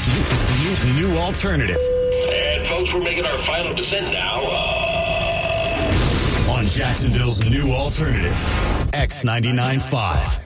New alternative. And folks, we're making our final descent now. On Jacksonville's new alternative, X99.5.